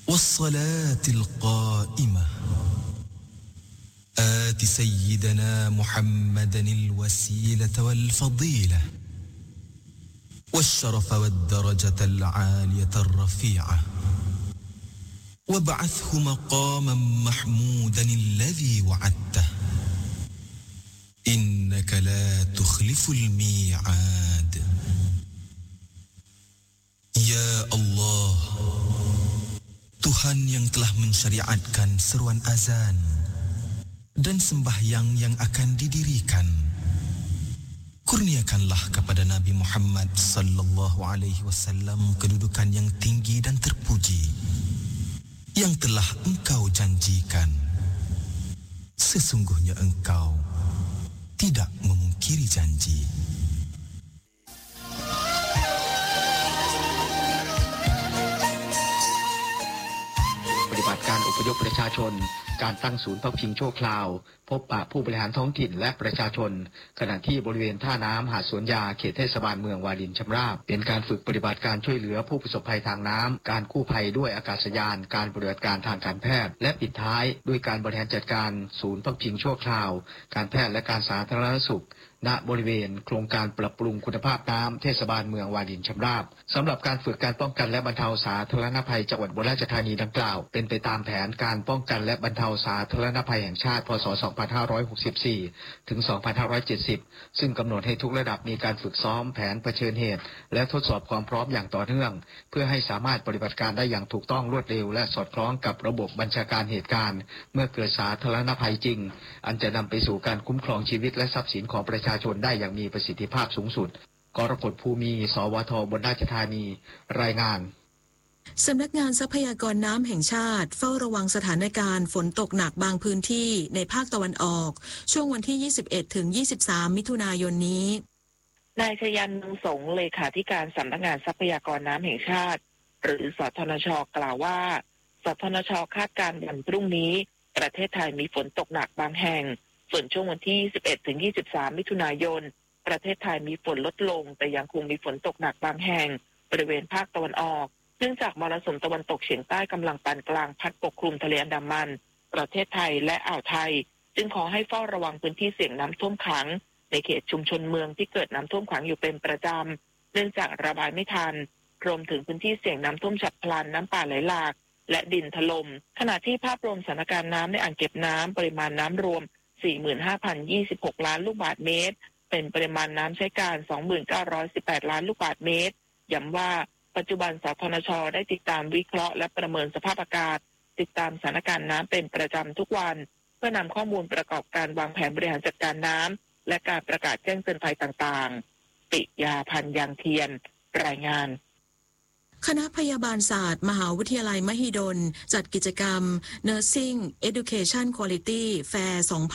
والصلاة القائمة آت سيدنا محمدا الوسيلة والفضيلة والشرف والدرجة العالية الرفيعة وابعثه مقاما محمودا الذي وعدته إنك لا تخلف الميعاد Ya Allah, Tuhan yang telah mensyariatkan seruan azan dan sembahyang yang akan didirikan, kurniakanlah kepada Nabi Muhammad sallallahu alaihi wasallam kedudukan yang tinggi dan terpuji yang telah Engkau janjikan. Sesungguhnya Engkau tidak memungkiri janji. ปฏิบัติการอพยพประชาชนการตั้งศูนย์พักพิงชั่วคราวพบปะผู้บริหารท้องถิ่นและประชาชนขณะที่บริเวณท่าน้ำหาดสวนยาเขตเทศบาลเมืองวารินชำราบเป็นการฝึกปฏิบัติการช่วยเหลือผู้ประสบภัยทางน้ำการกู้ภัยด้วยอากาศยานการปฏิบัติการทางการแพทย์และปิดท้ายด้วยการบริหารจัดการศูนย์พักพิงชั่วคราวการแพทย์และการสาธารณสุขณบริเวณโครงการปรับปรุงคุณภาพน้ำเทศบาลเมืองวารินชำราบสำหรับการฝึกการป้องกันและบรรเทาสาธารณภัยจังหวัดอุบลราชธานีดังกล่าวเป็นไปตามแผนการป้องกันและบรรเทาสาธารณภัยแห่งชาติพ.ศ. 2564 ถึง 2570 ซึ่งกำหนดให้ทุกระดับมีการฝึกซ้อมแผนเผชิญเหตุและทดสอบความพร้อมอย่างต่อเนื่องเพื่อให้สามารถปฏิบัติการได้อย่างถูกต้องรวดเร็วและสอดคล้องกับระบบบัญชาการเหตุการณ์เมื่อเกิดสาธารณภัยจริงอันจะนำไปสู่การคุ้มครองชีวิตและทรัพย์สินของประชาชนได้อย่างมีประสิทธิภาพสูงสุดกรกฎภูมิสวทอุบลราชธานีรายงานสำนักงานทรัพยากรน้ำแห่งชาติเฝ้าระวังสถานการณ์ฝนตกหนักบางพื้นที่ในภาคตะวันออกช่วงวันที่ 21 ถึง 23 มิถุนายนนี้นายชยัน เมืองสงเลขาธิการสำนักงานทรัพยากรน้ำแห่งชาติหรือสทนช.กล่าวว่าสทนช.คาดการณ์วันพรุ่งนี้ประเทศไทยมีฝนตกหนักบางแห่งส่วนช่วงวันที่ 21 ถึง 23 มิถุนายนประเทศไทยมีฝนลดลงแต่ยังคงมีฝนตกหนักบางแห่งบริเวณภาคตะวันออกเนื่องจากมรสุมตะวันตกเฉียงใต้กำลังปานกลางพัดปกคลุมทะเลอันดามันประเทศไทยและอ่าวไทยจึงขอให้เฝ้าระวังพื้นที่เสี่ยงน้ำท่วมขังในเขตชุมชนเมืองที่เกิดน้ำท่วมขังอยู่เป็นประจำเนื่องจากระบายไม่ทันรวมถึงพื้นที่เสี่ยงน้ำท่วมฉับพลันน้ำป่าไหลหลากและดินถล่มขณะที่ภาพรวมสถานการณ์น้ำในอ่างเก็บน้ำปริมาณน้ำรวม 45,026 ล้านลูกบาศก์เมตรเป็นปริมาณน้ำใช้การ 2918 ล้านลูกบาศก์เมตรย้ำว่าปัจจุบันสทนช.ได้ติดตามวิเคราะห์และประเมินสภาพอากาศติดตามสถานการณ์น้ำเป็นประจำทุกวันเพื่อนำข้อมูลประกอบการวางแผนบริหารจัดการน้ำและการประกาศแจ้งเตือนภัยต่างๆปิยาพันธ์ยางเทียนรายงานคณะพยาบาลศาสตร์มหาวิทยาลัยมหิดลจัดกิจกรรม Nursing Education Quality Fair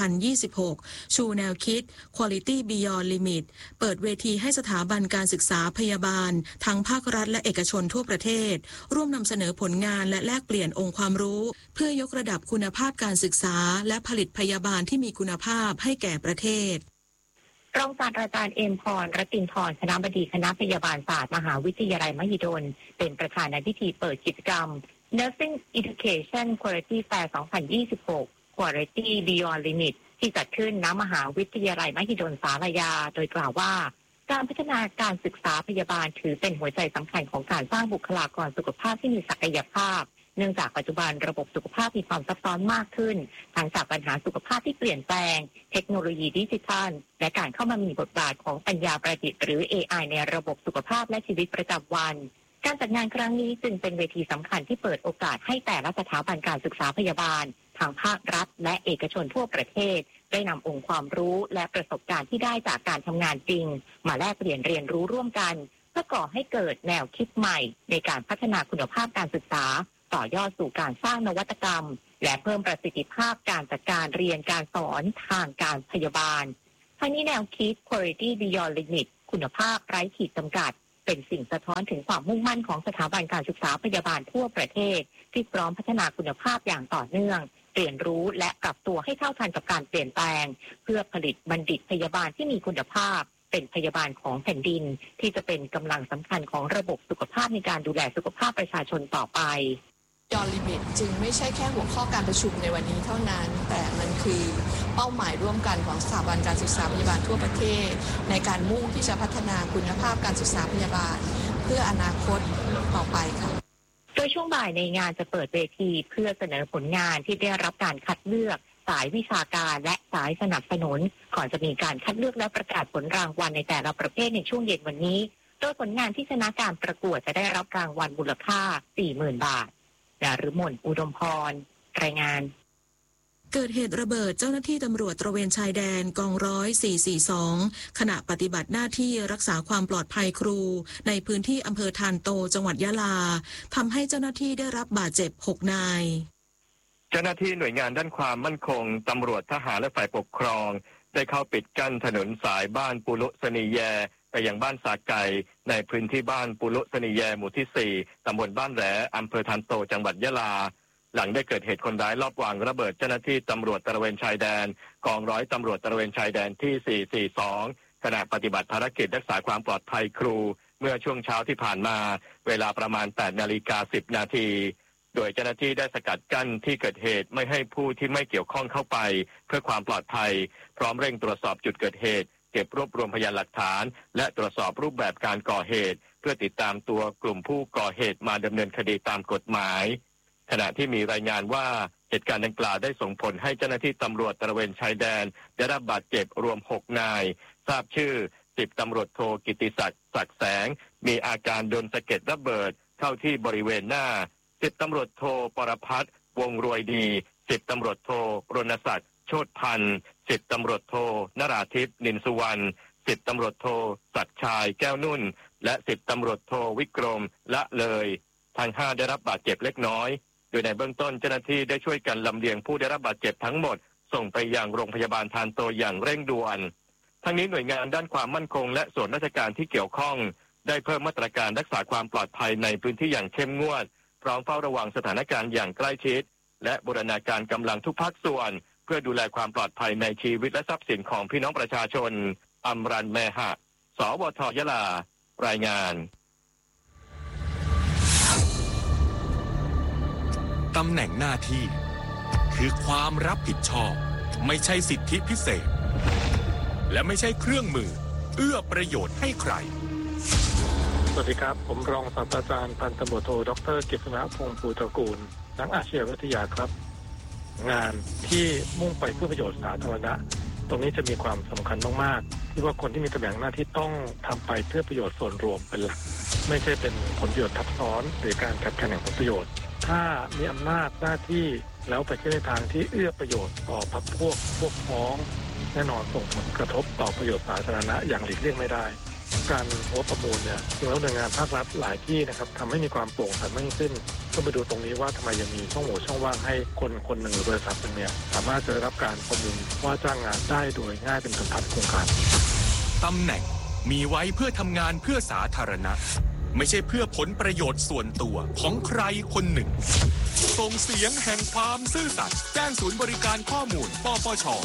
2026 ชูแนวคิด Quality Beyond Limit เปิดเวทีให้สถาบันการศึกษาพยาบาลทั้งภาครัฐและเอกชนทั่วประเทศร่วมนำเสนอผลงานและแลกเปลี่ยนองค์ความรู้เพื่อยกระดับคุณภาพการศึกษาและผลิตพยาบาลที่มีคุณภาพให้แก่ประเทศรองศาสตราจารย์เอมพร รัตินทร์คณบดีคณะพยาบาลศาสตร์มหาวิทยาลัยมหิดลเป็นประธานในพิธีเปิดกิจกรรม Nursing Education Quality Fair 2026 Quality Beyond Limit ที่จัดขึ้นณมหาวิทยาลัยมหิดลศาลายาโดยกล่าวว่าการพัฒนาการศึกษาพยาบาลถือเป็นหัวใจสำคัญของการสร้างบุคลากรสุขภาพที่มีศักยภาพเนื่องจากปัจจุบันระบบสุขภาพมีความซับซ้อนมากขึ้นทั้งจากปัญหาสุขภาพที่เปลี่ยนแปลงเทคโนโลยีดิจิทัลและการเข้ามามีบทบาทของปัญญาประดิษฐ์หรือ AI ในระบบสุขภาพและชีวิตประจำวันการจัดงานครั้งนี้จึงเป็นเวทีสำคัญที่เปิดโอกาสให้แต่ละสถาบันการศึกษาพยาบาลทางภาครัฐและเอกชนทั่วประเทศได้นำองค์ความรู้และประสบการณ์ที่ได้จากการทำงานจริงมาแลกเปลี่ยนเรียนรู้ร่วมกันเพื่อก่อให้เกิดแนวคิดใหม่ในการพัฒนาคุณภาพการศึกษาต่อยอดสู่การสร้างนวัตกรรมและเพิ่มประสิทธิภาพการจัดการเรียนการสอนทางการพยาบาลทั้งนี้แนวคิด Quality Beyond Limit คุณภาพไร้ขีดจำกัดเป็นสิ่งสะท้อนถึงความมุ่งมั่นของสถาบันการศึกษาพยาบาลทั่วประเทศที่พร้อมพัฒนาคุณภาพอย่างต่อเนื่องเรียนรู้และปรับตัวให้เท่าทันกับการเปลี่ยนแปลงเพื่อผลิตบัณฑิตพยาบาลที่มีคุณภาพเป็นพยาบาลของแผ่นดินที่จะเป็นกำลังสำคัญของระบบสุขภาพในการดูแลสุขภาพประชาชนต่อไป Beyond Limit จึงไม่ใช่แค่หัวข้อการประชุมในวันนี้เท่านั้นแต่มันคือเป้าหมายร่วมกันของสถาบันการศึกษาพยาบาลทั่วประเทศในการมุ่งที่จะพัฒนาคุณภาพการศึกษาพยาบาลเพื่ออนาคตต่อไปค่ะโดยช่วงบ่ายในงานจะเปิดเวทีเพื่อเสนอผลงานที่ได้รับการคัดเลือกสายวิชาการและสายสนับสนุนก่อนจะมีการคัดเลือกและประกาศผลรางวัลในแต่ละประเภทในช่วงเย็นวันนี้โดยผลงานที่ชนะการประกวดจะได้รับรางวัลมูลค่า 40,000 บาทดารุมนอุดมพรรายงานเกิดเหตุระเบิดเจ้าหน้าที่ตำรวจตระเวนชายแดนกองร้อย442ขณะปฏิบัติหน้าที่รักษาความปลอดภัยครูในพื้นที่อำเภอธารโตจังหวัดยะลาทำให้เจ้าหน้าที่ได้รับบาดเจ็บ6 นายเจ้าหน้าที่หน่วยงานด้านความมั่นคงตำรวจทหารและฝ่ายปกครองได้เข้าปิดกั้นถนนสายบ้านปุรุสนีแยไปยังบ้านสาไก่ในพื้นที่บ้านปุรุสนีแยหมู่ที่4ตำบลบ้านแหลอำเภอธารโตจังหวัดยะลาหลังได้เกิดเหตุคนร้ายลอบวางระเบิดเจ้าหน้าที่ตำรวจตระเวนชายแดนกองร้อยตำรวจตระเวนชายแดนที่442ขณะปฏิบัติภารกิจรักษาความปลอดภัยครูเมื่อช่วงเช้าที่ผ่านมาเวลาประมาณ 8:10 นาทีโดยเจ้าหน้าที่ได้สกัดกั้นที่เกิดเหตุไม่ให้ผู้ที่ไม่เกี่ยวข้องเข้าไปเพื่อความปลอดภัยพร้อมเร่งตรวจสอบจุดเกิดเหตุเก็บรวบรวมพยานหลักฐานและตรวจสอบรูปแบบการก่อเหตุเพื่อติดตามตัวกลุ่มผู้ก่อเหตุมาดำเนินคดีตามกฎหมายขณะที่มีรายงานว่าเหตุการณ์ดังกล่าวได้ส่งผลให้เจ้าหน้าที่ตำรวจตระเวนชายแดนได้รับบาดเจ็บรวม6 นายทราบชื่อ10 ตำรวจโทกิติศักดิ์ศักดิ์แสงมีอาการโดนสะเก็ดระเบิดเข้าที่บริเวณหน้า10 ตำรวจโทปรพัฒน์วงรวยดี10 ตำรวจโทรณศักดิ์โชติพันธ์10 ตำรวจโทนราธิปนินสุวรรณ10 ตำรวจโทศักดิ์ชายแก้วนุ่นและ10 ตำรวจโทวิกรมละเลยทั้ง5ได้รับบาดเจ็บเล็กน้อยโดยในเบื้องต้นเจ้าหน้าที่ได้ช่วยกันลำเลียงผู้ได้รับบาดเจ็บทั้งหมดส่งไปยังโรงพยาบาลธารโตอย่างเร่งด่วนทั้งนี้หน่วยงานด้านความมั่นคงและส่วนราชการที่เกี่ยวข้องได้เพิ่มมาตรการรักษาความปลอดภัยในพื้นที่อย่างเข้มงวดพร้อมเฝ้าระวังสถานการณ์อย่างใกล้ชิดและบูรณาการกำลังทุกภาคส่วนเพื่อดูแลความปลอดภัยในชีวิตและทรัพย์สินของพี่น้องประชาชนอำรันแมหะสวทยะลารายงานตำแหน่งหน้าที่คือความรับผิดชอบไม่ใช่สิทธิพิเศษและไม่ใช่เครื่องมือเอื้อประโยชน์ให้ใครสวัสดีครับผมรองศาสตราจารย์พันตำรวจโทดร.กฤษณพงษ์ภูตระกูลนักอาชีววิทยาครับงานที่มุ่งไปเพื่อประโยชน์สาธารณะตรงนี้จะมีความสำคัญมากๆที่ว่าคนที่มีตำแหน่งหน้าที่ต้องทำไปเพื่อประโยชน์ส่วนรวมเป็นหลักไม่ใช่เป็นผลประโยชน์ทับซ้อนหรือการขัดแย้งผลประโยชน์ถ้ามีอำนาจหน้าที่แล้วไปในทางที่เอื้อประโยชน์ต่อพรรคพวกพ้องแน่นอนส่งผลกระทบต่อประโยชน์สาธารณะอย่างหลีกเลี่ยงไม่ได้การหัวประมูลเนี่ยจริงแล้วหน่วยงานภาครัฐหลายที่นะครับทำให้มีความโปร่งใสมากขึ้นก็ไปดูตรงนี้ว่าทำไมยังมีช่องโหว่ช่องว่างให้คนหนึ่งหรือบริษัทนึงเนี่ยสามารถจะได้รับการประมูลว่าจ้างงานได้โดยง่ายเป็นบรรทัดโครงการตำแหน่งมีไว้เพื่อทำงานเพื่อสาธารณะไม่ใช่เพื่อผลประโยชน์ส่วนตัวของใครคนหนึ่งส่งเสียงแห่งความซื่อสัตย์แจ้งศูนย์บริการข้อมูลปปช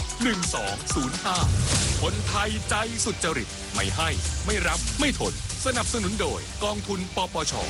1205คนไทยใจสุจริตไม่ให้ไม่รับไม่ทนสนับสนุนโดยกองทุนปปช.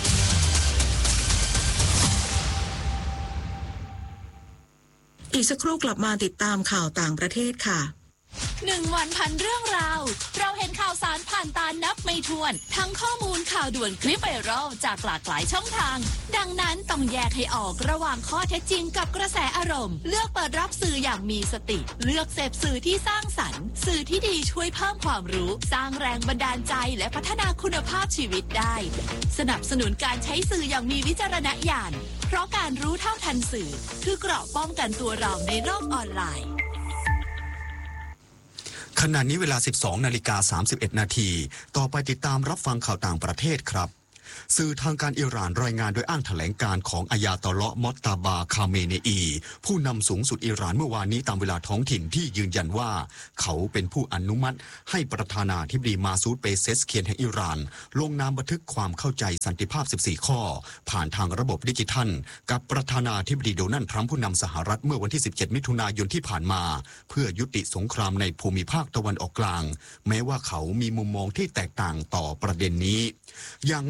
อีกสักครู่กลับมาติดตามข่าวต่างประเทศค่ะ 1 วันพันเรื่องราวเราเห็นข่าวสารผ่านตานับไม่ถ้วนทั้งข้อมูลข่าวด่วนคลิปไวรัลจากหลากหลายช่องทางดังนั้นต้องแยกให้ออกระหว่างข้อเท็จจริงกับกระแสอารมณ์เลือกเปิดรับสื่ออย่างมีสติเลือกเสพสื่อที่สร้างสรรค์สื่อที่ดีช่วยเพิ่มความรู้สร้างแรงบันดาลใจและพัฒนาคุณภาพชีวิตได้สนับสนุนการใช้สื่ออย่างมีวิจารณญาณเพราะการรู้เท่าทันสื่อคือเกราะป้องกันตัวเราในโลกออนไลน์ขณะนี้เวลา 12:31 นาทีต่อไปติดตามรับฟังข่าวต่างประเทศครับ สื่อทางการอิหร่านรายงานโดยอ้างแถลงการของอายาตอเลาะห์มอตตาบาคาเมเนอีผู้นำสูงสุดอิหร่านเมื่อวานนี้ตามเวลาท้องถิ่นที่ยืนยันว่าเขาเป็นผู้อนุมัติให้ประธานาธิบดีมาซูด เปเซสเคียนแห่งอิหร่านลงนามบันทึกความเข้าใจสันติภาพ 14 ข้อผ่านทางระบบดิจิทัลกับประธานาธิบดีโดนัลด์ทรัมป์ผู้นำสหรัฐเมื่อวันที่ 17 มิถุนายนที่ผ่านมาเพื่อยุติสงครามในภูมิภาคตะวันออกกลางแม้ว่าเขามีมุมมองที่แตกต่างต่อประเด็นนี้อย่างไรก็ตาม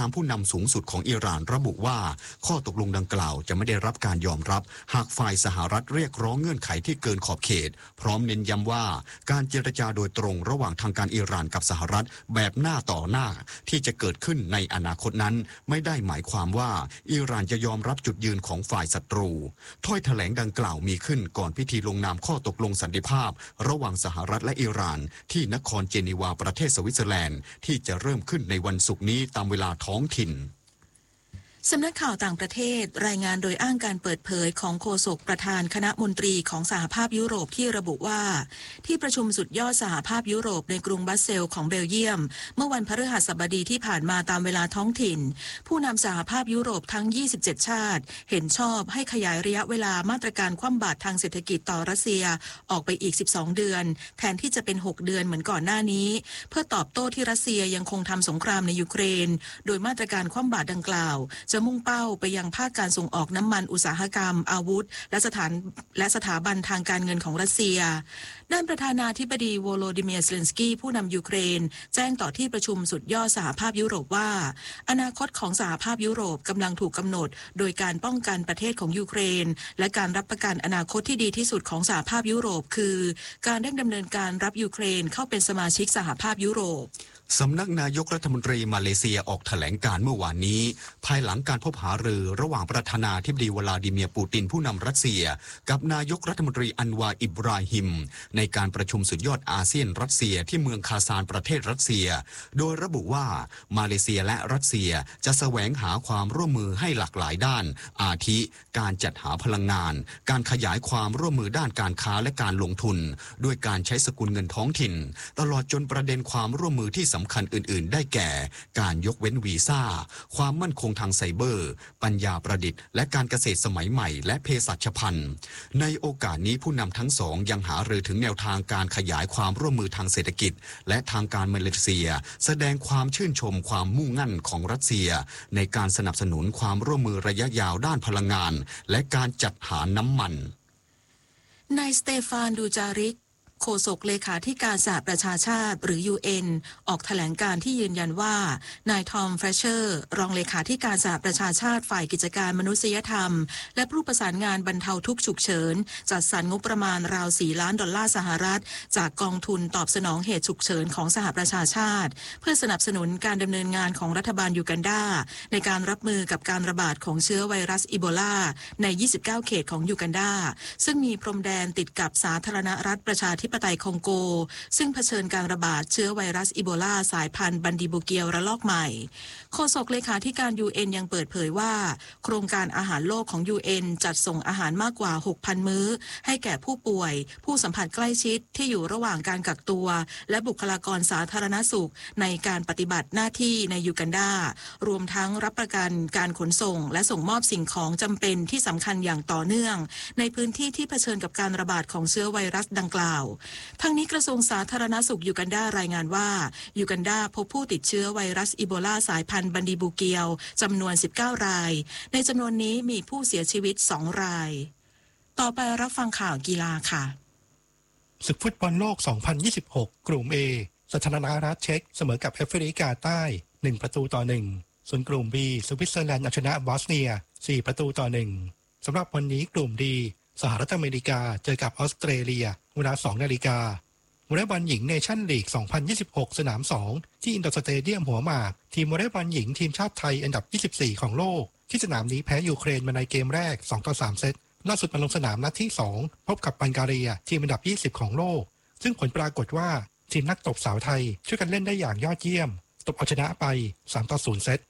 ผู้นำสูงสุดของอิหร่านระบุว่าข้อตกลงดังกล่าวจะไม่ได้รับการยอมรับหากฝ่ายสหรัฐเรียกร้องเงื่อนไขที่เกินขอบเขตพร้อมเน้นย้ำว่าการเจรจาโดยตรงระหว่างทางการอิหร่านกับสหรัฐแบบหน้าต่อหน้าที่จะเกิดขึ้นในอนาคตนั้นไม่ได้หมายความว่าอิหร่านจะยอมรับจุดยืนของฝ่ายศัตรูถ้อยแถลงดังกล่าวมีขึ้นก่อนพิธีลงนามข้อตกลงสันติภาพระหว่างสหรัฐและอิหร่านที่นครเจนีวาประเทศสวิตเซอร์แลนด์ที่จะเริ่มขึ้นในวันศุกร์นี้ตามเวลาท้องถิ่นสำนักข่าวต่างประเทศรายงานโดยอ้างการเปิดเผยของโฆษกประธานคณะมนตรีของสหภาพยุโรปที่ระบุว่าที่ประชุมสุดยอดสหภาพยุโรปในกรุงบรัสเซลส์ของเบลเยียมเมื่อวันพฤหัสบดีที่ผ่านมาตามเวลาท้องถิ่นผู้นำสหภาพยุโรปทั้ง27ชาติเห็นชอบให้ขยายระยะเวลามาตรการคว่ำบาตรทางเศรษฐกิจต่อรัสเซียออกไปอีก12เดือนแทนที่จะเป็น6เดือนเหมือนก่อนหน้านี้เพื่อตอบโต้ที่รัสเซียยังคงทำสงครามในยูเครนโดยมาตรการคว่ำบาตรดังกล่าวจะมุ่งเป้าไปยังภาคการส่งออกน้ำมันอุตสาหกรรมอาวุธและสถาบันทางการเงินของรัสเซียด้านประธานาธิบดีโวโลดิเมียร์ เซเลนสกี้ผู้นำยูเครนแจ้งต่อที่ประชุมสุดยอดสหภาพยุโรปว่าอนาคตของสหภาพยุโรปกำลังถูกกำหนดโดยการป้องกันประเทศของยูเครนและการรับประกันอนาคตที่ดีที่สุดของสหภาพยุโรปคือการเร่งดำเนินการรับยูเครนเข้าเป็นสมาชิกสหภาพยุโรปสำนักนายกรัฐมนตรีมาเลเซียออกแถลงการเมื่อวานนี้ภายหลังการพบหารือระหว่างประธานาธิบดีวลาดิเมียร์ปูตินผู้นำรัสเซียกับนายกรัฐมนตรีอันวาอิบราฮิมในการประชุมสุดยอดอาเซียนรัสเซียที่เมืองคาซานประเทศรัสเซียโดยระบุว่ามาเลเซียและรัสเซียจะแสวงหาความร่วมมือให้หลากหลายด้านอาทิการจัดหาพลังงานการขยายความร่วมมือด้านการค้าและการลงทุนด้วยการใช้สกุลเงินท้องถิ่นตลอดจนประเด็นความร่วมมือที่สำคัญอื่นๆได้แก่การยกเว้นวีซ่าความมั่นคงทางไซเบอร์ปัญญาประดิษฐ์และการเกษตรสมัยใหม่และเภสัชพันธ์ในโอกาสนี้ผู้นำทั้งสองยังหารือถึงแนวทางการขยายความร่วมมือทางเศรษฐกิจและทางการมาเลเซียแสดงความชื่นชมความมุ่งมั่นของรัสเซียในการสนับสนุนความร่วมมือระยะยาวด้านพลังงานและการจัดหาน้ำมันนายสเตฟาน ดูจาริกโฆษกเลขาธิการสหประชาชาติหรือ UN ออกแถลงการที่ยืนยันว่านายทอม เฟรเชอร์รองเลขาธิการสหประชาชาติฝ่ายกิจการมนุษยธรรมและผู้ประสานงานบรรเทาทุกข์ฉุกเฉินจัดสรรงบประมาณราว$4 ล้านสหรัฐจากกองทุนตอบสนองเหตุฉุกเฉินของสหประชาชาติเพื่อสนับสนุนการดำเนินงานของรัฐบาลยูกันดาในการรับมือกับการระบาดของเชื้อไวรัสอีโบลาใน29เขตของยูกันดาซึ่งมีพรมแดนติดกับสาธารณรัฐประชาธิปไตยคองโกซึ่งเผชิญการระบาดเชื้อไวรัสอีโบลาสายพันธุ์บันดิบูเกียวระลอกใหม่โฆษกเลขาธิการ UN ยังเปิดเผยว่าโครงการอาหารโลกของ UN จัดส่งอาหารมากกว่า 6,000 มื้อให้แก่ผู้ป่วยผู้สัมผัสใกล้ชิดที่อยู่ระหว่างการกักตัวและบุคลากรสาธารณสุขในการปฏิบัติหน้าที่ในยูกันดารวมทั้งรับประกันการขนส่งและส่งมอบสิ่งของจำเป็นที่สำคัญอย่างต่อเนื่องในพื้นที่ที่เผชิญกับการระบาดของเชื้อไวรัสดังกล่าวทั้งนี้กระทรวงสาธารณสุขยูกันดารายงานว่ายูกันดาพบผู้ติดเชื้อไวรัสอีโบลาสายพันธุ์บันดิบูเกียวจำนวน19รายในจำนวนนี้มีผู้เสียชีวิต2รายต่อไปรับฟังข่าวกีฬาค่ะศึกฟุตบอลโลก 2026 กลุ่ม A สาธารณรัฐเช็กเสมอกับแอฟริกาใต้1-1ส่วนกลุ่ม B สวิตเซอร์แลนด์เอาชนะบอสเนีย4-1สำหรับวันนี้กลุ่ม D สหรัฐอเมริกาเจอกับออสเตรเลียเวลา 2 นาฬิกาวอลเลย์บอลหญิงเนชั่นลีก 2026 สนาม 2 ที่อินดอร์สเตเดียมหัวหมากทีมวอลเลย์บอลหญิงทีมชาติไทยอันดับ 24 ของโลกที่สนามนี้แพ้ยูเครนมาในเกมแรก 2-3 เซตล่าสุดมาลงสนามนัดที่ 2 พบกับบัลแกเรียทีมอันดับ 20 ของโลกซึ่งผลปรากฏว่าทีมนักตบสาวไทยช่วยกันเล่นได้อย่างยอดเยี่ยมตบเอาชนะไป 3-0 เซต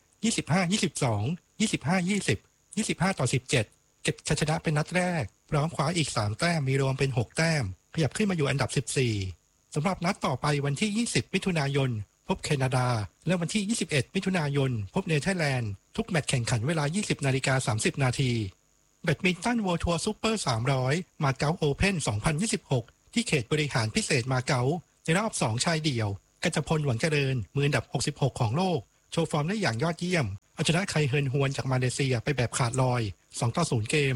25-22 25-20 25-17 เก็บชัยชนะเป็นนัดแรกพร้อมคว้าอีก3แต้มมีรวมเป็น6แต้มขยับขึ้นมาอยู่อันดับ 14สำหรับนัดต่อไปวันที่ 20 มิถุนายนพบแคนาดาและวันที่ 21 มิถุนายนพบเนเธอร์แลนด์ทุกแมตช์แข่งขันเวลา 20:30 นาทีแบดมินตัน World Tour Super 300 มาเก๊าโอเพ่น 2026 ที่เขตบริหารพิเศษมาเก๊าในรอบ 2 ชายเดี่ยวกัญจพลหวังเจริญมืออันดับ 66 ของโลกโชว์ฟอร์มได้อย่างยอดเยี่ยมเอาชนะไคเฮินฮวนจากมาเลเซียไปแบบขาดลอย 2-0 เกม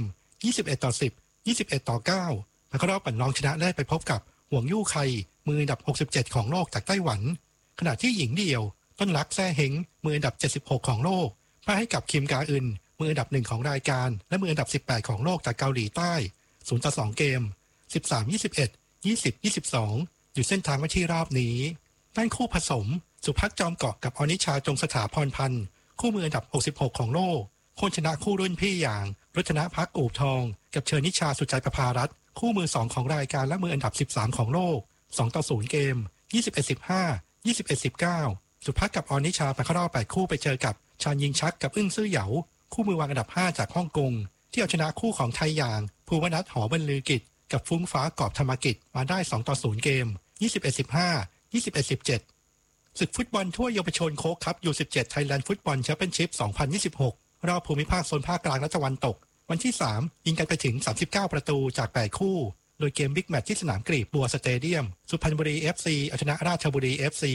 21-10 21-9แล้วก็รอบปั่นรองชนะได้ไปพบกับหวงยู่ไคมืออันดับ 67 ของโลกจากไต้หวันขณะที่หญิงเดี่ยวต้นลักแซ่เฮงมืออันดับ76ของโลกพ่ายให้กับคิมกาอึนมืออันดับ1ของรายการและมืออันดับ18ของโลกจากเกาหลีใต้0-2เกม 13-21 20-22 อยู่เส้นทางมาที่รอบนี้ด้านคู่ผสมสุภักจอมเกาะกับอนิชาจงสถาพรพันธ์คู่มืออันดับ66ของโลกคนชนะคู่รุ่นพี่อย่างรัตนภักอู่ทองกับเชิญนิชาสุใจประภารัตน์คู่มือ2ของรายการและมืออันดับ13ของโลก2-0เกม 21-15 21-19 สุภักกับอนิชาไปเข้ารอบ8คู่ไปเจอกับชานยิงชักกับอึ้งซื่อเหยาคู่มือวางอันดับ5จากฮ่องกงที่เอาชนะคู่ของไทยอย่างภูวนัทหอบรรลือกิจกับฟุ้งฟ้ากอบธรรมกิจมาได้2-0เกม 21-15 21-17 ศึกฟุตบอลถ้วยเยาวชนโค้กคัพ U17 ไทยแลนด์ฟุตบอลแชมเปี้ยนชิพ 2026 รอบภูมิภาคโซนภาคกลางและตะวันตกวันที่3ยิงกันไปถึง39ประตูจาก8คู่โดยเกมบิ๊กแมตช์ที่สนามกรีบบัวสเตเดียมสุพรรณบุรี FC เอาชนะราชบุรี FC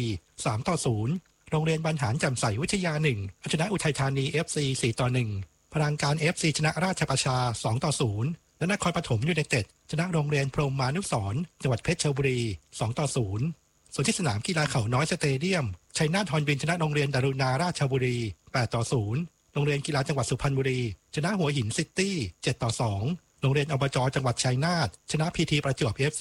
3-0 โรงเรียนบรรหารแจ่มใสวิทยา1เอาชนะอุทัยธานี FC 4-1 พลังการ FC ชนะราชประชา 2-0 และนครปฐมยูไนเต็ดชนะโรงเรียนพรหมมานุสรณ์จังหวัดเพชรบุรี 2-0 ส่วนที่สนามกีฬาเขาน้อยสเตเดียมชัยนาทฮอนบินชนะโรงเรียนดารุณาราชบุรี 8-0 โรงเรียนกีฬาจังหวัดสุพรรณบุรีชนะหัวหินซิตี้ 7-2 โรงเรียนอบจ.จังหวัดชัยนาทชนะพีทีประจวบ FC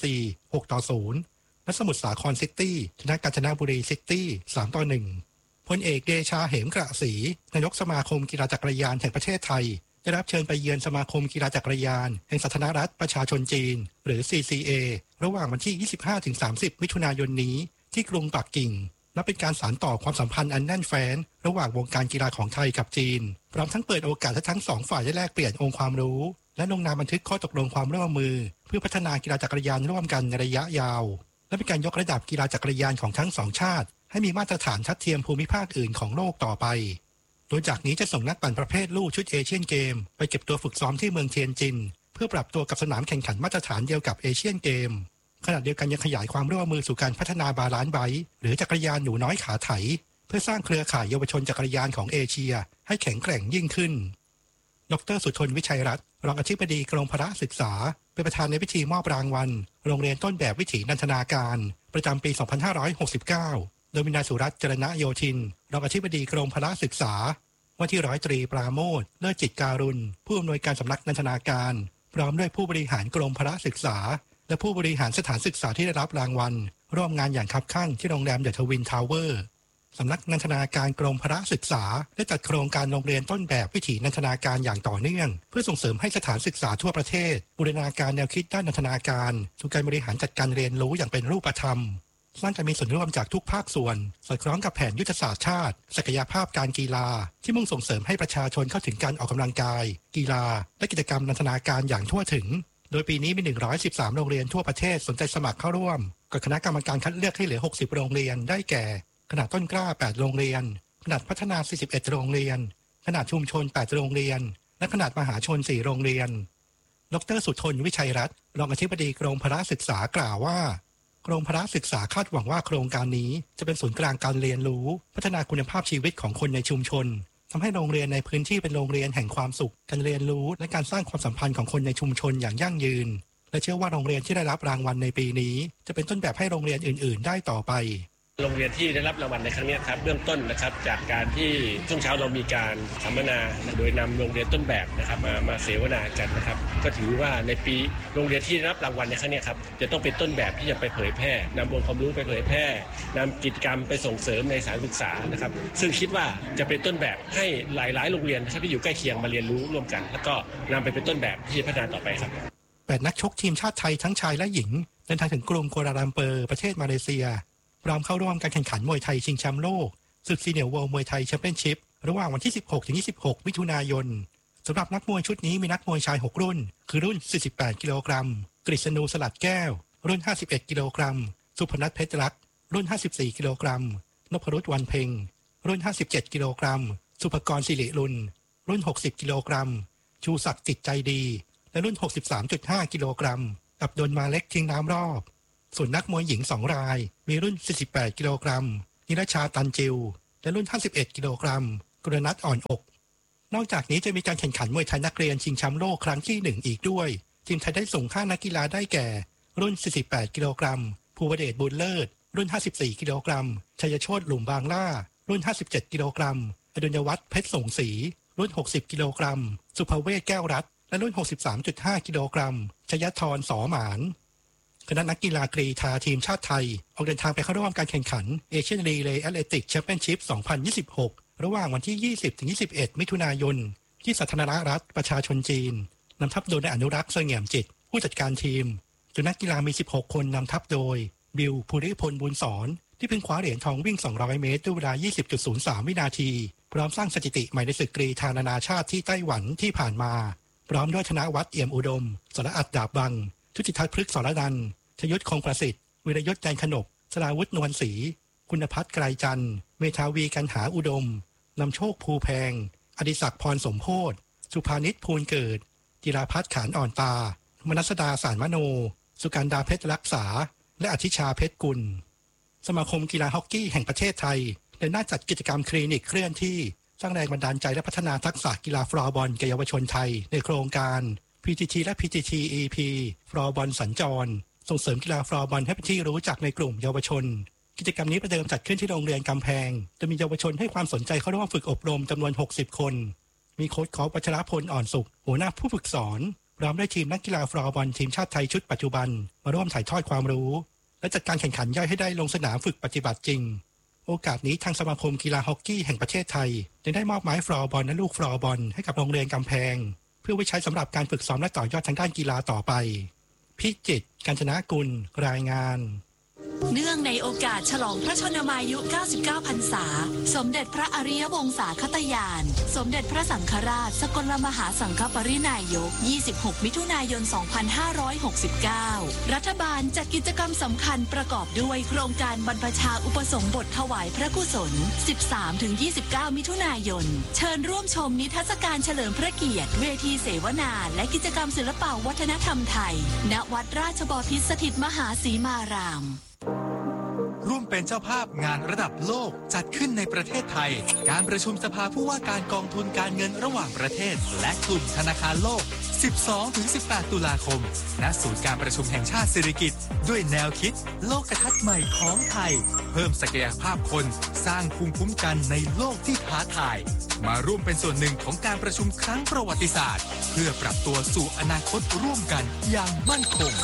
6-0 และสมุทรสาครซิตี้ชนะกาญจนบุรีซิตี้ 3-1 พลเอกเดชาเหมกระศรีนายกสมาคมกีฬาจักรยานแห่งประเทศไทยได้รับเชิญไปเยือนสมาคมกีฬาจักรยานแห่งสาธารณรัฐประชาชนจีนหรือ CCA ระหว่างวันที่ 25-30 มิถุนายนนี้ที่กรุงปักกิ่งและเป็นการสานต่อความสัมพันธ์อันแน่นแฟ้นระหว่างวงการกีฬาของไทยกับจีนพร้อมทั้งเปิดโอกาสให้ทั้งสองฝ่ายได้แลกเปลี่ยนองค์ความรู้และลงนามบันทึกข้อตกลงความร่วมมือเพื่อพัฒนากีฬาจักรยานร่วมกันในระยะยาวและเป็นการยกระดับกีฬาจักรยานของทั้งสองชาติให้มีมาตรฐานทัดเทียมภูมิภาคอื่นของโลกต่อไปโดยจากนี้จะส่งนักปั่นประเภทลู่ชุดเอเชียนเกมไปเก็บตัวฝึกซ้อมที่เมืองเทียนจินเพื่อปรับตัวกับสนามแข่งขันมาตรฐานเดียวกับเอเชียนเกมขณะเดียวกันยังขยายความร่วมมือสู่การพัฒนาบาลานซ์ไบค์หรือจักรยานหนูน้อยขาไถเพื่อสร้างเครือข่ายเยาวชนจักรยานของเอเชียให้แข็งแกร่งยิ่งขึ้นดร.สุทนวิชัยรัตน์รองอธิบดีกรมพละศึกษาเป็นประธานในพิธีมอบรางวัลโรงเรียนต้นแบบวิถีนันทนาการประจำปี 2569 โดยมีนายสุรัตน์จรณโยธินรองอธิบดีกรมพละศึกษาว่าที่ร้อยตรีปราโมทย์เลิศจิตการุณผู้อำนวยการสำนักนันทนาการพร้อมด้วยผู้บริหารกรมพละศึกษาและผู้บริหารสถานศึกษาที่ได้รับรางวัลร่วมงานอย่างคับคั่งที่โรงแรมเดอะทวินทาวเวอร์สำนักนันทนาการกรมพละศึกษาได้จัดโครงการโรงเรียนต้นแบบวิถีนันทนาการอย่างต่อเนื่องเพื่อส่งเสริมให้สถานศึกษาทั่วประเทศบูรณาการแนวคิดด้านนันทนาการสู่การบริหารจัดการเรียนรู้อย่างเป็นรูปธรรมสร้างการมีส่วนร่วมจากทุกภาคส่วนสอดคล้องกับแผนยุทธศาสตร์ชาติศักยภาพการกีฬาที่มุ่งส่งเสริมให้ประชาชนเข้าถึงการออกกำลังกายกีฬาและกิจกรรมนันทนาการอย่างทั่วถึงโดยปีนี้มี113โรงเรียนทั่วประเทศสนใจสมัครเข้าร่วมกับคณะกรรมการคัดเลือกให้เหลือ60โรงเรียนได้แก่ขนาดต้นกล้า8โรงเรียนขนาดพัฒนา41โรงเรียนขนาดชุมชน8โรงเรียนและขนาดมหาชน4โรงเรียนดร.สุทนวิชัยรัตน์รองอธิบดีกรมพละศึกษากล่าวว่ากรมพละศึกษาคาดหวังว่าโครงการนี้จะเป็นศูนย์กลางการเรียนรู้พัฒนาคุณภาพชีวิตของคนในชุมชนทำให้โรงเรียนในพื้นที่เป็นโรงเรียนแห่งความสุขการเรียนรู้และการสร้างความสัมพันธ์ของคนในชุมชนอย่างยั่งยืนและเชื่อว่าโรงเรียนที่ได้รับรางวัลในปีนี้จะเป็นต้นแบบให้โรงเรียนอื่นๆได้ต่อไปโรงเรียนที่ได้รับรางวัลในครั้งนี้ครับเบื้องต้นนะครับจากการที่ช่วงเช้าเรามีการสัมมนาโดยนำโรงเรียนต้นแบบนะครับมาเสวนากันนะครับก็ถือว่าในปีโรงเรียนที่ได้รับรางวัลในครั้งนี้ครับจะต้องเป็นต้นแบบที่จะไปเผยแพร่นำองค์ความรู้ไปเผยแพร่นำกิจกรรมไปส่งเสริมในสถานศึกษานะครับซึ่งคิดว่าจะเป็นต้นแบบให้หลายๆโรงเรียนนะครับที่อยู่ใกล้เคียงมาเรียนรู้ร่วมกันแล้วก็นำไปเป็นต้นแบบที่จะพัฒนาต่อไปครับ 8นักชกทีมชาติไทยทั้งชายและหญิงเดินทางถึงกรุงกัวลาลัมเปอร์ประเทศมาเลเซียพร้อมเข้าร่วมการแข่งขันมวยไทยชิงแชมป์โลกศึกซีเนียร์เวิลด์มวยไทยแชมเปี้ยนชิพระหว่างวันที่ 16-26 มิถุนายนสำหรับนักมวยชุดนี้มีนักมวยชาย6รุ่นคือรุ่น48กิโลกรัมกฤษณูสลัดแก้วรุ่น51กิโลกรัมสุพนัทเพชรรักรุ่น54กิโลกรัมนพรุตวันเพ็งรุ่น57กิโลกรัมสุภกรศิริรุลรุ่น60กิโลกรัมชูศักดิ์จิตใจดีและรุ่น 63.5 กิโลกรัมอับดุลมาเล็กทิ้งน้ำรอบส่วนนักมวยหญิง2รายมีรุ่น48กิโลกรัมนิรชาตันจิวและรุ่น51กิโลกรัมกุลนัทอ่อนอกนอกจากนี้จะมีการแข่งขันมวยไทยนักเรียนชิงแชมป์โลกครั้งที่1อีกด้วยทีมไทยได้ส่ง5นักกีฬาได้แก่รุ่น48กิโลกรัมภูวเดชบุญเลิศรุ่น54กิโลกรัมชัยโชติหลุมบางล่ารุ่น57กิโลกรัมอดุลยวัฒน์เพชรส่งศรีรุ่น60กิโลกรัมสุภเวศแก้วรัตน์และรุ่น 63.5 กิโลกรัมชยธร สอหมานคณะนักกีฬากรีฑาทีมชาติไทยออกเดินทางไปเข้าร่วมการแข่งขันเอเชียนรีเลย์แอตเลติกแชมเปี้ยนชิพ 2026 ระหว่างวันที่ 20-21 มิถุนายนที่สาธารณรัฐประชาชนจีนนำทัพโดยนายอนุรักษ์เสงี่ยมจิตผู้จัดการทีมโดยนักกีฬามี16คนนำทัพโดยบิลภูริพลบุญสอนที่เพิ่งคว้าเหรียญทองวิ่ง200เมตรด้วยเวลา 20.03 วินาทีพร้อมสร้างสถิติใหม่ในศึกกรีฑานานาชาติที่ไต้หวันที่ผ่านมาพร้อมด้วยธนวัฒน์เอี่ยมอุดมสรอัดดาบบังชุติทัศน์พฤกษรนันท์ชยุทธคงประสิทธิ์วิรยศใจขนกสราวุฒินวลศรีคุณพัฒน์ไกรจันทร์เมธาวีกันหาอุดมนำโชคภูแพงอดิศักดิ์พรสมโพธิ์สุภานิชภูลเกิดจิราพัฒน์ขานอ่อนตามนัสดาสารมโนสุกันดาเพชรรักษาและอธิชาเพชรกุลสมาคมกีฬาฮอกกี้แห่งประเทศไทยเดินหน้าจัดกิจกรรมคลินิกเคลื่อนที่สร้างแรงบันดาลใจและพัฒนาทักษะกีฬาฟลอร์บอลแก่เยาวชนไทยในโครงการ PTT และ PTT EP ฟลอร์บอลสัญจรส่งเสริมกีฬาฟลอร์บอลให้เป็นที่รู้จักในกลุ่มเยาวชนกิจกรรมนี้ประเดิมจัดขึ้นที่โรงเรียนกำแพงจะมีเยาวชนให้ความสนใจเข้าร่วมฝึกอบรมจำนวน60คนมีโค้ชกอล์ฟวัชรพลอ่อนสุขหัวหน้าผู้ฝึกสอนพร้อมด้วยทีมนักกีฬาฟลอร์บอลทีมชาติไทยชุดปัจจุบันมาร่วมถ่ายทอดความรู้และจัดการแข่งขันย่อยให้ได้ลงสนามฝึกปฏิบัติจริงโอกาสนี้ทางสมาคมกีฬาฮอกกี้แห่งประเทศไทยได้มอบหมายฟลอร์บอลและลูกฟลอร์บอลให้กับโรงเรียนกำแพงเพื่อไว้ใช้สำหรับการฝึกซ้อมและต่อยอดทางด้านกีฬาต่อไปพิจิตร กาญจนกุลรายงานเนื่องในโอกาสฉลองพระชนมายุ 99 พรรษาสมเด็จพระอริยวงศาคตญาณสมเด็จพระสังฆราชสกลมหาสังฆปรินายก 26 มิถุนายน 2569 รัฐบาลจัดกิจกรรมสำคัญประกอบด้วยโครงการบรรพชาอุปสมบทถวายพระกุศล 13-29 มิถุนายนเชิญร่วมชมนิทรรศการเฉลิมพระเกียรติเวทีเสวนาและกิจกรรมศิลปวัฒนธรรมไทยณวัดราชบพิตรสถิตมหาสีมารามร่วมเป็นเจ้าภาพงานระดับโลกจัดขึ้นในประเทศไทยการประชุมสภาผู้ว่าการกองทุนการเงินระหว่างประเทศและกลุ่มธนาคารโลก 12-18 ตุลาคมณศูนย์การประชุมแห่งชาติสิริกิติ์ด้วยแนวคิดโลกทัศน์ใหม่ของไทยเพิ่มศักยภาพคนสร้างภูมิคุ้มกันในโลกที่ท้าทายมาร่วมเป็นส่วนหนึ่งของการประชุมครั้งประวัติศาสตร์เพื่อปรับตัวสู่อนาคตร่วมกันอย่างมั่นคง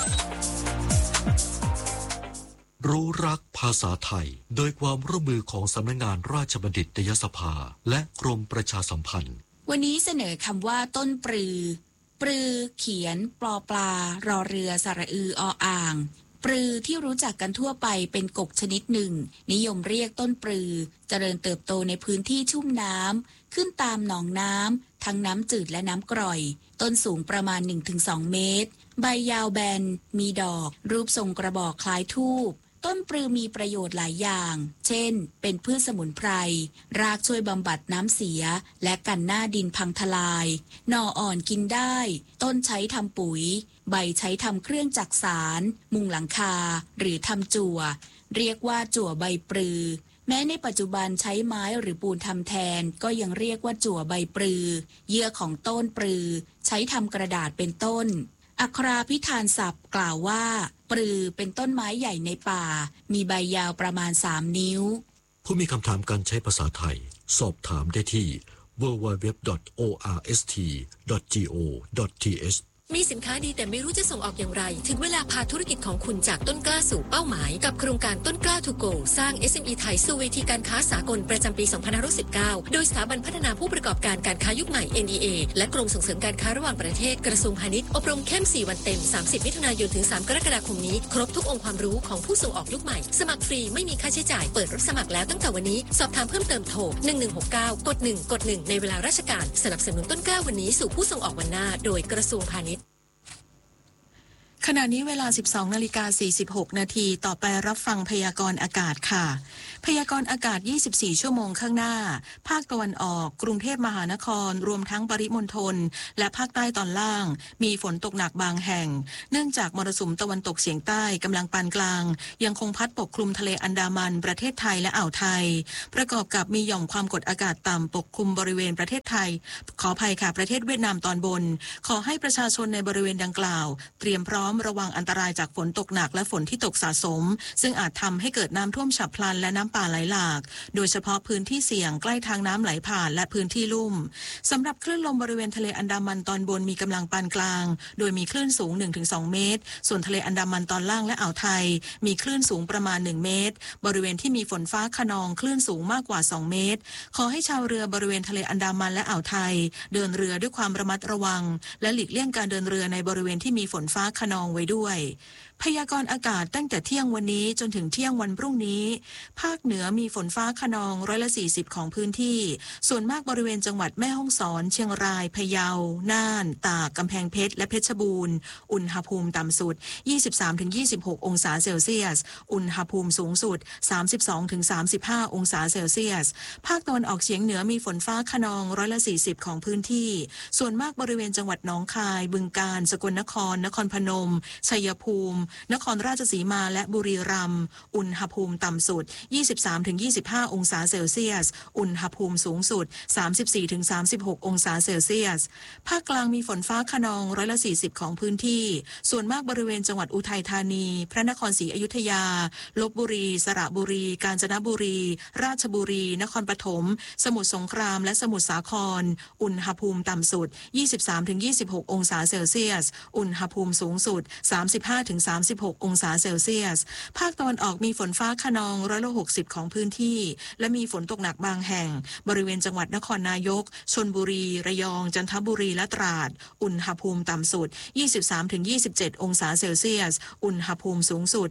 รู้รักภาษาไทยโดยความร่วมมือของสำนักงานราชบัณฑิตยสภาและกรมประชาสัมพันธ์วันนี้เสนอคำว่าต้นปลือปลือเขียนปลอปลารอเรือสระอือออ่างปลือที่รู้จักกันทั่วไปเป็นกกชนิดหนึ่งนิยมเรียกต้นปลือเจริญเติบโตในพื้นที่ชุ่มน้ำขึ้นตามหนองน้ำทั้งน้ำจืดและน้ำกร่อยต้นสูงประมาณ 1-2 เมตรใบยาวแบนมีดอกรูปทรงกระบอกคล้ายธูปต้นปลือมีประโยชน์หลายอย่างเช่นเป็นพืชสมุนไพรรากช่วยบำบัดน้ำเสียและกันหน้าดินพังทลายหน่ออ่อนกินได้ต้นใช้ทำปุ๋ยใบใช้ทำเครื่องจักสานมุงหลังคาหรือทำจั่วเรียกว่าจั่วใบปลือแม้ในปัจจุบันใช้ไม้หรือปูนทำแทนก็ยังเรียกว่าจั่วใบปลือเยื่อของต้นปลือใช้ทำกระดาษเป็นต้นอัคราพิธานศัพท์กล่าวว่าปลือเป็นต้นไม้ใหญ่ในป่ามีใบยาวประมาณ3 นิ้วผู้มีคำถามการใช้ภาษาไทยสอบถามได้ที่ www.orst.go.th มีสินค้าดีแต่ไม่รู้จะส่งออกอย่างไรถึงเวลาพาธุรกิจของคุณจากต้นกล้าสู่เป้าหมายกับโครงการต้นกล้า To Go สร้าง SME ไทยสู่เวทีการค้าสากลประจำปี 2519 โดยสถาบันพัฒนาผู้ประกอบการการค้ายุคใหม่ NEA และกรมส่งเสริมการค้าระหว่างประเทศกระทรวงพาณิชย์อบรมเข้ม4 วันเต็ม 30 มิถุนายนถึง 3 กรกฎาคมนี้ครบทุกองค์ความรู้ของผู้ส่งออกยุคใหม่สมัครฟรีไม่มีค่าใช้จ่ายเปิดรับสมัครแล้วตั้งแต่วันนี้สอบถามเพิ่มเติมโทร 1169 กด 1 กด 1 ในเวลาราชการสนับสนุนต้นกล้าวันนี้สู่ผู้ส่งออกวันหน้าโดยกระทรวงพาณิชย์ขณะนี้เวลา 12:46 นาทีต่อไปรับฟังพยากรณ์อากาศค่ะพยากรณ์อากาศ24ชั่วโมงข้างหน้าภาคตะวันออกกรุงเทพมหานครรวมทั้งปริมณฑลและภาคใต้ตอนล่างมีฝนตกหนักบางแห่งเนื่องจากมรสุมตะวันตกเฉียงใต้กำลังปานกลางยังคงพัดปกคลุมทะเลอันดามันประเทศไทยและอ่าวไทยประกอบกับมีหย่อมความกดอากาศต่ำปกคลุมบริเวณประเทศไทยขออภัยค่ะประเทศเวียดนามตอนบนขอให้ประชาชนในบริเวณดังกล่าวเตรียมพร้อมมระวังอันตรายจากฝนตกหนักและฝนที่ตกสะสมซึ่งอาจทำให้เกิดน้ำท่วมฉับพลันและน้ำป่าไหลหลากโดยเฉพาะพื้นที่เสี่ยงใกล้ทางน้ำไหลผ่านและพื้นที่ลุ่มสำหรับคลื่นลมบริเวณทะเลอันดามันตอนบนมีกำลังปานกลางโดยมีคลื่นสูง 1-2 เมตรส่วนทะเลอันดามันตอนล่างและอ่าวไทยมีคลื่นสูงประมาณ1เมตรบริเวณที่มีฝนฟ้าคะนองคลื่นสูงมากกว่า2เมตรขอให้ชาวเรือบริเวณทะเลอันดามันและอ่าวไทยเดินเรือด้วยความระมัดระวังและหลีกเลี่ยงการเดินเรือในบริเวณที่มีฝนฟ้าคะนองไว้ด้วยพยากรณ์อากาศตั้งแต่เที่ยงวันนี้จนถึงเที่ยงวันพรุ่งนี้ภาคเหนือมีฝนฟ้าคะนอง140ของพื้นที่ส่วนมากบริเวณจังหวัดแม่ฮ่องสอนเชียงรายพะเยาน่านตากกำแพงเพชรและเพชรบูรณ์อุณหภูมิต่ำสุด 23-26 องศาเซลเซียสอุณหภูมิสูงสุด 32-35 องศาเซลเซียสภาคตะวันออกเฉียงเหนือมีฝนฟ้าคะนอง140ของพื้นที่ส่วนมากบริเวณจังหวัดหนองคายบึงกาฬสกลนครนครพนมชัยภูมินครราชสีมาและบุรีรัมย์อุณหภูมิต่ำสุด 23-25 องศาเซลเซียสอุณหภูมิสูงสุด 34-36 องศาเซลเซียสภาคกลางมีฝนฟ้าคะนอง140ของพื้นที่ส่วนมากบริเวณจังหวัดอุทัยธานีพระนครศรีอยุธยาลพบุรีสระบุรีกาญจนบุรีราชบุรีนครปฐมสมุทรสงครามและสมุทรสาครอุณหภูมิต่ำสุด 23-26 องศาเซลเซียสอุณหภูมิสูงสุด 35-36 องศาเซลเซียสภาคตะวันออกมีฝนฟ้าคะนอง160ของพื้นที่และมีฝนตกหนักบางแห่งบริเวณจังหวัดนครนายกชลบุรีระยองจันทบุรีและตราดอุณหภูมิต่ำสุด 23-27 องศาเซลเซียสอุณหภูมิสูงสุด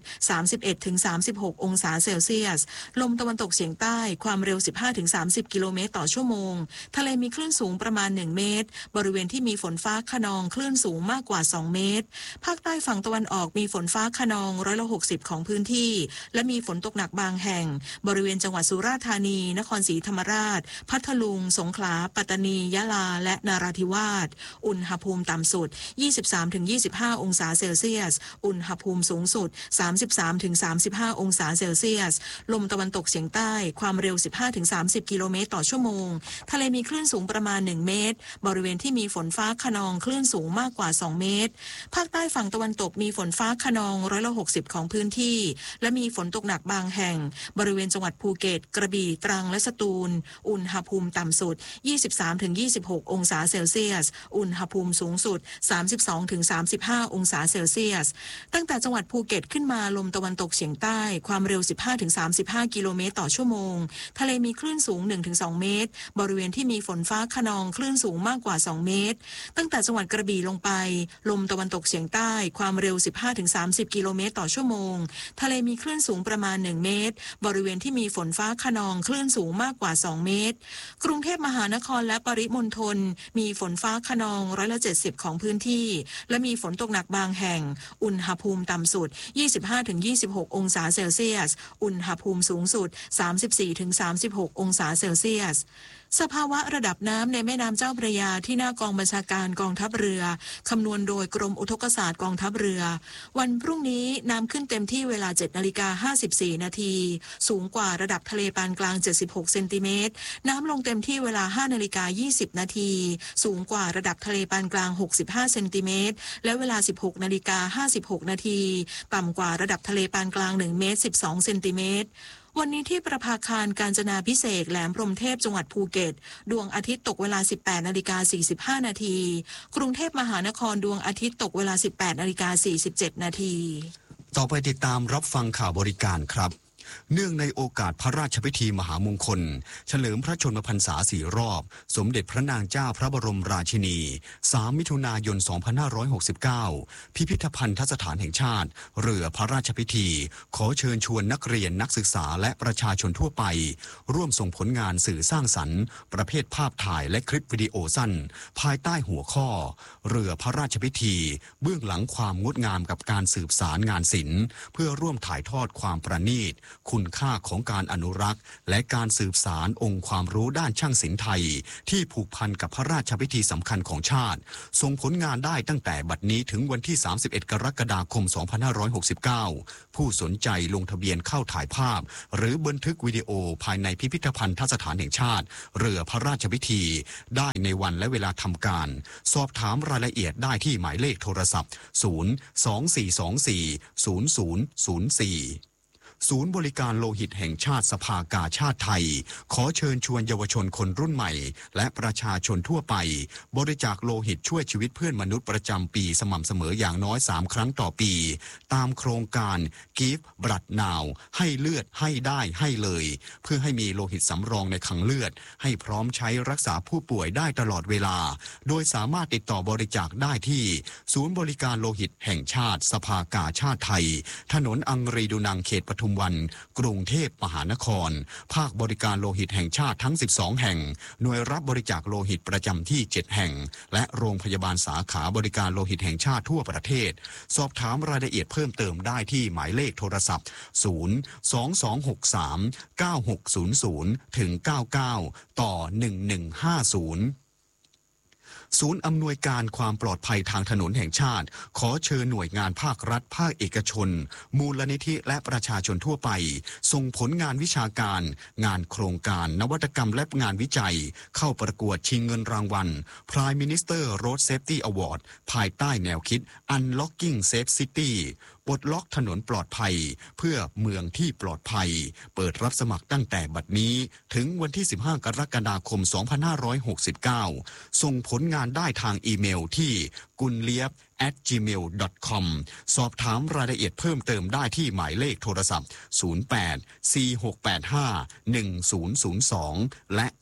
31-36 องศาเซลเซียสลมตะวันตกเฉียงใต้ความเร็ว 15-30 กิโลเมตรต่อชั่วโมงทะเลมีคลื่นสูงประมาณ1เมตรบริเวณที่มีฝนฟ้าคะนองคลื่นสูงมากกว่า2เมตรภาคใต้ฝั่งตะวันออกมีฝนฟ้าคะนอง160ของพื้นที่และมีฝนตกหนักบางแห่งบริเวณจังหวัดสุราษฎร์ธานีนครศรีธรรมราชพัทลุงสงขลาปัตตานียะลาและนราธิวาสอุณหภูมิต่ำสุด 23-25 องศาเซลเซียสอุณหภูมิสูงสุด 33-35 องศาเซลเซียสลมตะวันตกเฉียงใต้ความเร็ว 15-30 กิโลเมตรต่อชั่วโมงทะเลมีคลื่นสูงประมาณ1เมตรบริเวณที่มีฝนฟ้าคะนองคลื่นสูงมากกว่า2เมตรภาคใต้ฝั่งตะวันตกมีฝนฟ้าคะนอง160ของพื้นที่และมีฝนตกหนักบางแห่งบริเวณจังหวัดภูเก็ตกระบี่ตรังและสตูลอุณหภูมิต่ำสุด 23-26 องศาเซลเซียสอุณหภูมิสูงสุด 32-35 องศาเซลเซียสตั้งแต่จังหวัดภูเก็ตขึ้นมาลมตะวันตกเฉียงใต้ความเร็ว 15-35 กิโลเมตรต่อชั่วโมงทะเลมีคลื่นสูง 1-2 เมตรบริเวณที่มีฝนฟ้าคะนองคลื่นสูงมากกว่า2เมตรตั้งแต่จังหวัดกระบี่ลงไปลมตะวันตกเฉียงใต้ความเร็ว 15-30 กิโลเมตรต่อชั่วโมงทะเลมีคลื่นสูงประมาณ1เมตรบริเวณที่มีฝนฟ้าคะนองคลื่นสูงมากกว่า2เมตรกรุงเทพมหานครและปริมณฑลมีฝนฟ้าคะนอง170ของพื้นที่และมีฝนตกหนักบางแห่งอุณหภูมิต่ำสุด 25-26 องศาเซลเซียสอุณหภูมิสูงสุด 34-36 องศาเซลเซียสสภาวะระดับน้ำในแม่น้ำเจ้าพระยาที่หน้ากองบัญชาการกองทัพเรือคำนวณโดยกรมอุทกศาสตร์กองทัพเรือวันพรุ่งนี้น้ำขึ้นเต็มที่เวลา 7:54 นาทีสูงกว่าระดับทะเลปานกลาง76เซนติเมตรน้ำลงเต็มที่เวลา 5:20 นาทีสูงกว่าระดับทะเลปานกลาง65เซนติเมตรและเวลา 16:56 นาทีต่ำกว่าระดับทะเลปานกลาง1เมตร12เซนติเมตรวันนี้ที่ประภาคารกาญจนาภิเษกแหลมพรหมเทพจังหวัดภูเก็ตดวงอาทิตย์ตกเวลา 18:45 นาทีกรุงเทพมหานครดวงอาทิตย์ตกเวลา 18:47 นาทีต่อไปติดตามรับฟังข่าวบริการครับเนื่องในโอกาสพระราชพิธีมหามงคลเฉลิมพระชนมพรรษา4 รอบสมเด็จพระนางเจ้าพระบรมราชินี3 มิถุนายน 2569พิพิธภัณฑสถานแห่งชาติเรือพระราชพิธีขอเชิญชวนนักเรียนนักศึกษาและประชาชนทั่วไปร่วมส่งผลงานสื่อสร้างสรรค์ประเภทภาพถ่ายและคลิปวิดีโอสั้นภายใต้หัวข้อเรือพระราชพิธีเบื้องหลังความงดงามกับการสืบสารงานศิลป์เพื่อร่วมถ่ายทอดความประณีตคุณค่าของการอนุรักษ์และการสืบสานองค์ความรู้ด้านช่างศิลป์ไทยที่ผูกพันกับพระราชพิธีสำคัญของชาติส่งผลงานได้ตั้งแต่บัดนี้ถึงวันที่31กรกฎาคม2569ผู้สนใจลงทะเบียนเข้าถ่ายภาพหรือบันทึกวิดีโอภายในพิพิธภัณฑสถานแห่งชาติเรือพระราชพิธีได้ในวันและเวลาทำการสอบถามรายละเอียดได้ที่หมายเลขโทรศัพท์024240004ศูนย์บริการโลหิตแห่งชาติสภากาชาติไทยขอเชิญชวนเยาวชนคนรุ่นใหม่และประชาชนทั่วไปบริจาคโลหิตช่วยชีวิตเพื่อนมนุษย์ประจำปีสม่ำเสมออย่างน้อย3ครั้งต่อปีตามโครงการ Give Blood Now ให้เลือดให้ได้ให้เลยเพื่อให้มีโลหิตสำรองในคลังเลือดให้พร้อมใช้รักษาผู้ป่วยได้ตลอดเวลาโดยสามารถติดต่อบริจาคได้ที่ศูนย์บริการโลหิตแห่งชาติสภากาชาติไทยถนนอังรีดูนังเขตปทุมวันกรุงเทพมหานครภาคบริการโลหิตแห่งชาติทั้ง12แห่งหน่วยรับบริจาคโลหิตประจำที่7แห่งและโรงพยาบาลสาขาบริการโลหิตแห่งชาติทั่วประเทศสอบถามรายละเอียดเพิ่มเติมได้ที่หมายเลขโทรศัพท์022639600ถึง99ต่อ1150ศูนย์อำนวยการความปลอดภัยทางถนนแห่งชาติขอเชิญหน่วยงานภาครัฐภาคเอกชนมูลนิธิและประชาชนทั่วไปส่งผลงานวิชาการงานโครงการนวัตกรรมและงานวิจัยเข้าประกวดชิงเงินรางวัล Prime Minister Road Safety Award ภายใต้แนวคิด Unlocking Safe Cityปลดล็อกถนนปลอดภัยเพื่อเมืองที่ปลอดภัยเปิดรับสมัครตั้งแต่บัดนี้ถึงวันที่15กรกฎาคม2569ส่งผลงานได้ทางอีเมลที่ gunliep@gmail.com สอบถามรายละเอียดเพิ่มเติมได้ที่หมายเลขโทรศัพท์0846851002และ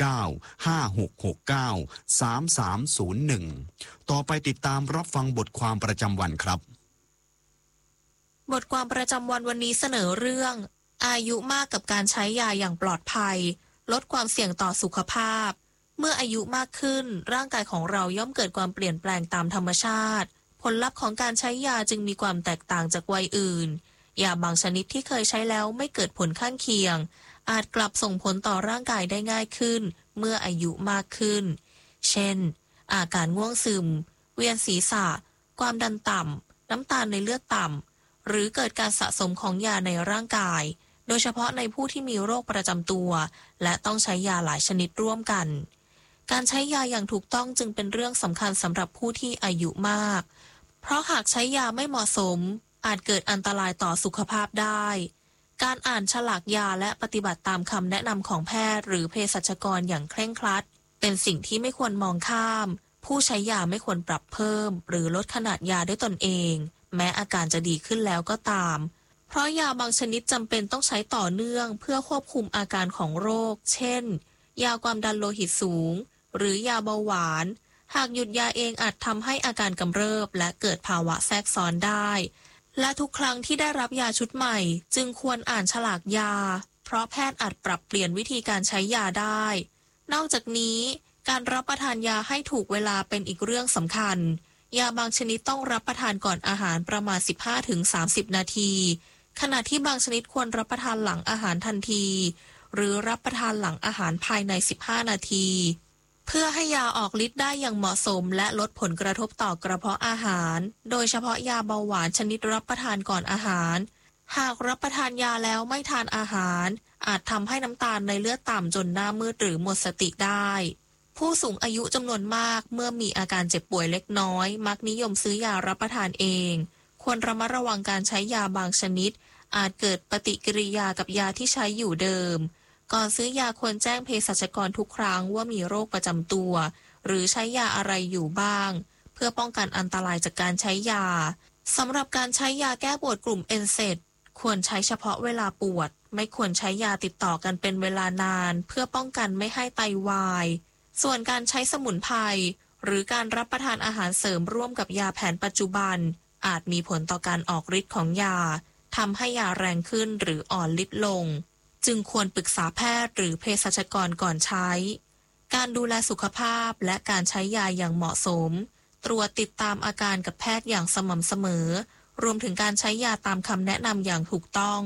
0956693301ต่อไปติดตามรับฟังบทความประจำวันครับบทความประจำวันวันนี้เสนอเรื่องอายุมากกับการใช้ยาอย่างปลอดภัยลดความเสี่ยงต่อสุขภาพเมื่ออายุมากขึ้นร่างกายของเราย่อมเกิดความเปลี่ยนแปลงตามธรรมชาติผลลัพธ์ของการใช้ยาจึงมีความแตกต่างจากวัยอื่นยาบางชนิดที่เคยใช้แล้วไม่เกิดผลข้างเคียงอาจกลับส่งผลต่อร่างกายได้ง่ายขึ้นเมื่ออายุมากขึ้นเช่นอาการง่วงซึมเวียนศีรษะความดันต่ำน้ำตาลในเลือดต่ำหรือเกิดการสะสมของยาในร่างกายโดยเฉพาะในผู้ที่มีโรคประจำตัวและต้องใช้ยาหลายชนิดร่วมกันการใช้ยาอย่างถูกต้องจึงเป็นเรื่องสำคัญสำหรับผู้ที่อายุมากเพราะหากใช้ยาไม่เหมาะสมอาจเกิดอันตรายต่อสุขภาพได้การอ่านฉลากยาและปฏิบัติตามคำแนะนำของแพทย์หรือเภสัชกรอย่างเคร่งครัดเป็นสิ่งที่ไม่ควรมองข้ามผู้ใช้ยาไม่ควรปรับเพิ่มหรือลดขนาดยาด้วยตนเองแม้อาการจะดีขึ้นแล้วก็ตามเพราะยาบางชนิดจำเป็นต้องใช้ต่อเนื่องเพื่อควบคุมอาการของโรคเช่นยาความดันโลหิตสูงหรือยาเบาหวานหากหยุดยาเองอาจทำให้อาการกำเริบและเกิดภาวะแทรกซ้อนได้และทุกครั้งที่ได้รับยาชุดใหม่จึงควรอ่านฉลากยาเพราะแพทย์อาจปรับเปลี่ยนวิธีการใช้ยาได้นอกจากนี้การรับประทานยาให้ถูกเวลาเป็นอีกเรื่องสำคัญยาบางชนิดต้องรับประทานก่อนอาหารประมาณ 15-30 นาทีขณะที่บางชนิดควรรับประทานหลังอาหารทันทีหรือรับประทานหลังอาหารภายใน15นาทีเพื่อให้ยาออกฤทธิ์ได้อย่างเหมาะสมและลดผลกระทบต่อกระเพาะอาหารโดยเฉพาะยาเบาหวานชนิดรับประทานก่อนอาหารหากรับประทานยาแล้วไม่ทานอาหารอาจทำให้น้ำตาลในเลือดต่ำจนหน้ามืดหรือหมดสติได้ผู้สูงอายุจำนวนมากเมื่อมีอาการเจ็บป่วยเล็กน้อยมักนิยมซื้อยารับประทานเองควรระมัดระวังการใช้ยาบางชนิดอาจเกิดปฏิกิริยากับยาที่ใช้อยู่เดิมก่อนซื้อยาควรแจ้งเภสัชกรทุกครั้งว่ามีโรคประจำตัวหรือใช้ยาอะไรอยู่บ้างเพื่อป้องกันอันตรายจากการใช้ยาสำหรับการใช้ยาแก้ปวดกลุ่ม NSAID ควรใช้เฉพาะเวลาปวดไม่ควรใช้ยาติดต่อกันเป็นเวลานานเพื่อป้องกันไม่ให้ไตวายส่วนการใช้สมุนไพรหรือการรับประทานอาหารเสริมร่วมกับยาแผนปัจจุบันอาจมีผลต่อการออกฤทธิ์ของยาทำให้ยาแรงขึ้นหรืออ่อนฤทธิ์ลงจึงควรปรึกษาแพทย์หรือเภสัชกรก่อนใช้การดูแลสุขภาพและการใช้ยาอย่างเหมาะสมตรวจติดตามอาการกับแพทย์อย่างสม่ำเสมอรวมถึงการใช้ยาตามคำแนะนำอย่างถูกต้อง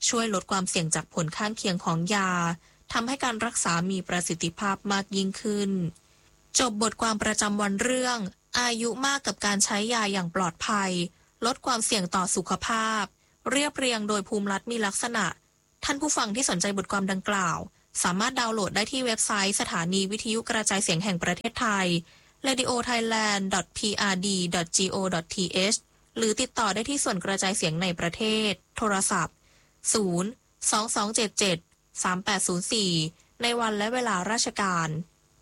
ช่วยลดความเสี่ยงจากผลข้างเคียงของยาทำให้การรักษามีประสิทธิภาพมากยิ่งขึ้นจบบทความประจำวันเรื่องอายุมากกับการใช้ยาอย่างปลอดภัยลดความเสี่ยงต่อสุขภาพเรียบเรียงโดยภูมิรัฐมีลักษณะท่านผู้ฟังที่สนใจบทความดังกล่าวสามารถดาวน์โหลดได้ที่เว็บไซต์สถานีวิทยุกระจายเสียงแห่งประเทศไทย radiothailand.prd.go.th หรือติดต่อได้ที่ส่วนกระจายเสียงในประเทศโทรศัพท์ 022773804 ในวันและเวลาราชการ